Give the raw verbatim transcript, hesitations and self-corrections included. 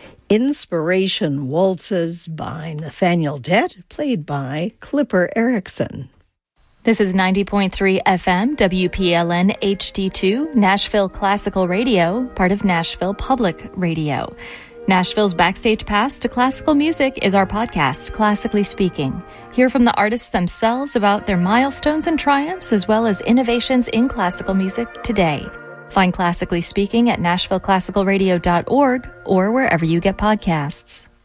Inspiration Waltzes by Nathaniel Dett, played by Clipper Erickson. This is ninety point three F M, W P L N H D two, Nashville Classical Radio, part of Nashville Public Radio. Nashville's backstage pass to classical music is our podcast, Classically Speaking. Hear from the artists themselves about their milestones and triumphs, as well as innovations in classical music today. Find Classically Speaking at nashville classical radio dot org or wherever you get podcasts.